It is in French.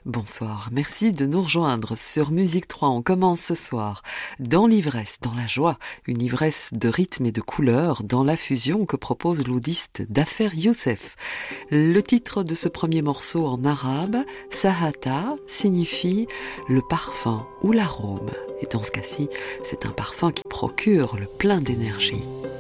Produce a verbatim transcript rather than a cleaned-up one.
Bonsoir, merci de nous rejoindre sur Musique trois. On commence ce soir dans l'ivresse, dans la joie, une ivresse de rythme et de couleurs, dans la fusion que propose l'oudiste Dafer Youssef. Le titre de ce premier morceau en arabe, Sahata, signifie le parfum ou l'arôme. Et dans ce cas-ci, c'est un parfum qui procure le plein d'énergie.